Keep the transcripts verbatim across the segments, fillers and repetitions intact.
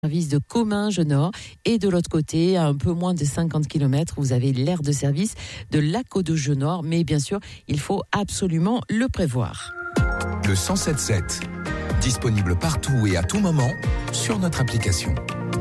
service de Comminges-Nord et de l'autre côté, à un peu moins de cinquante kilomètres, vous avez l'aire de service de Lac-aux-Deux-Nord, mais bien sûr, il faut absolument le prévoir. Le cent sept sept, disponible partout et à tout moment sur notre application.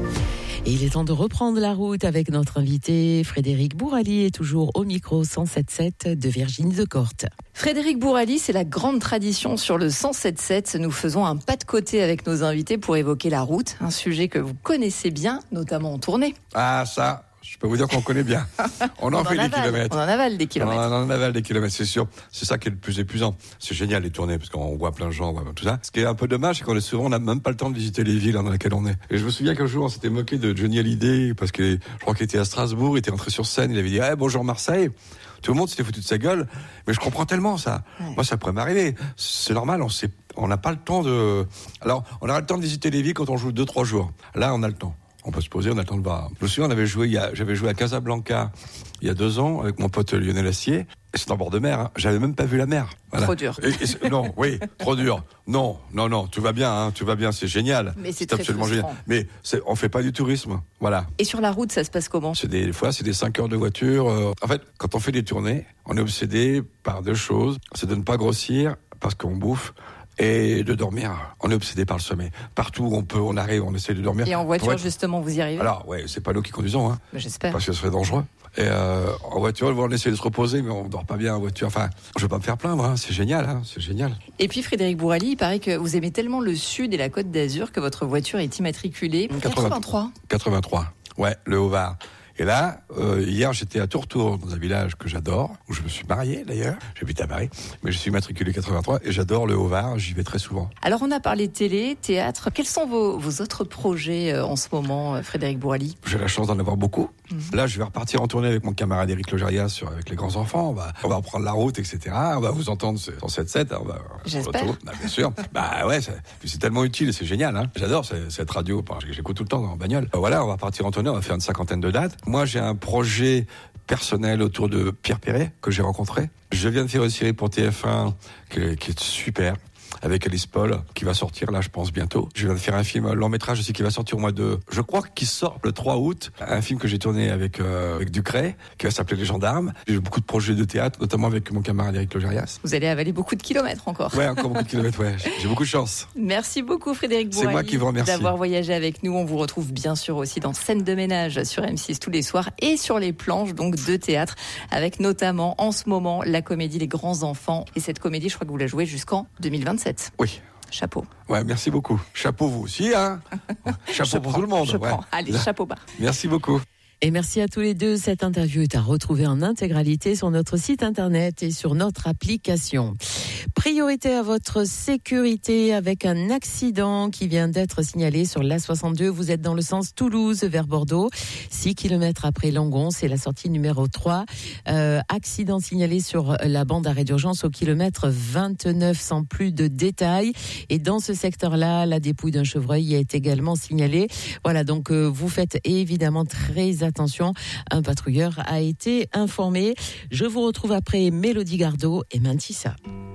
Et il est temps de reprendre la route avec notre invité Frédéric Bourali, est toujours au micro cent sept sept de Virginie Decorte. Frédéric Bourali, c'est la grande tradition sur le cent sept sept. Nous faisons un pas de côté avec nos invités pour évoquer la route, un sujet que vous connaissez bien, notamment en tournée. Ah ça, je peux vous dire qu'on connaît bien. On en on fait en des kilomètres. On en avale des kilomètres. On en avale des kilomètres, c'est sûr. C'est ça qui est le plus épuisant. C'est génial les tournées, parce qu'on voit plein de gens, on voit tout ça. Ce qui est un peu dommage, c'est qu'on est souvent, on n'a même pas le temps de visiter les villes dans lesquelles on est. Et je me souviens qu'un jour, on s'était moqué de Johnny Hallyday, parce que je crois qu'il était à Strasbourg, il était entré sur scène, il avait dit hey, « bonjour Marseille ». Tout le monde s'était foutu de sa gueule, mais je comprends tellement ça. Ouais. Moi, ça pourrait m'arriver. C'est normal, on sait, on n'a pas le temps de... Alors, on aura le temps de visiter les villes quand on joue deux, trois jours. Là, on a le temps. On peut se poser, on a le temps de voir. Je me souviens, on avait joué, il y a, j'avais joué à Casablanca il y a deux ans avec mon pote Lionel Assier. Et c'est en bord de mer, hein. J'avais même pas vu la mer. Voilà. Trop dur. Et, et non, oui, trop dur. Non, non, non, tout va bien, hein, tout va bien, c'est génial. Mais c'est, c'est très absolument frustrant. génial. Mais c'est, on fait pas du tourisme, voilà. Et sur la route, ça se passe comment ? C'est des, des fois, c'est des cinq heures de voiture. Euh, en fait, quand on fait des tournées, on est obsédé par deux choses. C'est de ne pas grossir parce qu'on bouffe. Et de dormir. On est obsédé par le sommeil. Partout où on peut, on arrive, on essaie de dormir. Et en voiture, être... justement, vous y arrivez ? Alors, ouais, c'est pas nous qui conduisons, hein. Mais j'espère. Parce que ce serait dangereux. Et euh, en voiture, on essaie de se reposer, mais on dort pas bien en voiture. Enfin, je veux pas me faire plaindre, hein. C'est génial, hein. C'est génial. Et puis, Frédéric Bourali, il paraît que vous aimez tellement le sud et la Côte d'Azur que votre voiture est immatriculée. quatre-vingt-trois. quatre-vingt-trois. Ouais, le Haut-Var. Et là, euh, hier, j'étais à Tourtour, dans un village que j'adore, où je me suis marié d'ailleurs. J'habite à Paris, mais je suis matriculé quatre-vingt-trois et j'adore le Haut-Var, j'y vais très souvent. Alors, on a parlé télé, théâtre. Quels sont vos, vos autres projets euh, en ce moment, euh, Frédéric Bourali ? J'ai la chance d'en avoir beaucoup. Mm-hmm. Là, je vais repartir en tournée avec mon camarade Éric Logérias sur avec les grands enfants. On va, on va reprendre la route, et cetera. On va vous entendre sur sept sept. On va, J'espère. Bah, bien sûr. Bah ouais, c'est, c'est tellement utile, c'est génial. Hein. J'adore cette, cette radio, parce que j'écoute tout le temps en bagnole. Euh, voilà, on va partir en tournée, on va faire une cinquantaine de dates. Moi, j'ai un projet personnel autour de Pierre Perret que j'ai rencontré. Je viens de faire une série pour T F un qui, qui est super, avec Alice Paul, qui va sortir là, je pense, bientôt. Je viens de faire un film, un long métrage aussi, qui va sortir au mois de... Je crois qu'il sort le trois août. Un film que j'ai tourné avec, euh, avec Ducret, qui va s'appeler Les Gendarmes. J'ai eu beaucoup de projets de théâtre, notamment avec mon camarade Éric Logérias. Vous allez avaler beaucoup de kilomètres encore. Ouais, encore beaucoup de kilomètres, ouais. J'ai beaucoup de chance. Merci beaucoup, Frédéric Bourali. C'est moi qui vous remercie. D'avoir voyagé avec nous. On vous retrouve bien sûr aussi dans Scène de ménage sur M six tous les soirs et sur les planches donc de théâtre, avec notamment en ce moment la comédie Les Grands Enfants. Et cette comédie, je crois que vous la jouez jusqu'en deux mille vingt-sept. Oui. Chapeau. Ouais, merci beaucoup. Chapeau vous aussi, hein. Chapeau je pour prends, tout le monde. Je ouais. prends. Allez, chapeau bas. Merci beaucoup. Et merci à tous les deux. Cette interview est à retrouver en intégralité sur notre site internet et sur notre application. Priorité à votre sécurité avec un accident qui vient d'être signalé sur l'A soixante-deux. Vous êtes dans le sens Toulouse vers Bordeaux. six kilomètres après Langon, c'est la sortie numéro trois. Euh, accident signalé sur la bande d'arrêt d'urgence au kilomètre vingt-neuf sans plus de détails. Et dans ce secteur-là, la dépouille d'un chevreuil est également signalée. Voilà, donc euh, vous faites évidemment très attention. Attention, un patrouilleur a été informé. Je vous retrouve après Mélodie Gardot et Mantissa.